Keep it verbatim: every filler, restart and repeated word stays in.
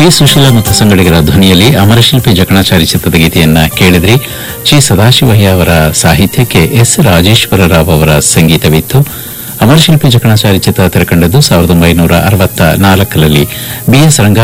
ಸುಶೀಲಾ ಮತ್ತು ಸಂಗಡಿಗರ ಧ್ವನಿಯಲ್ಲಿ ಅಮರಶಿಲ್ಪಿ ಜಕಣಾಚಾರಿ ಚಿತ್ರದ ಗೀತೆಯನ್ನ ಕೇಳಿದ್ರಿ. ಚಿ ಸದಾಶಿವಯ್ಯ ಅವರ ಸಾಹಿತ್ಯಕ್ಕೆ ಎಸ್ ರಾಜೇಶ್ವರ ರಾವ್ ಅವರ ಸಂಗೀತವಿತ್ತು. ಅಮರಶಿಲ್ಪಿ ಜಕಣಾಚಾರಿ ಚಿತ್ರ ತೆರೆಕಂಡದ್ದು ಸಾವಿರದ ಒಂಬೈನೂರ ಅರವತ್ತ ನಾಲ್ಕರಲ್ಲಿ. ಬಿಎಸ್ ರಂಗ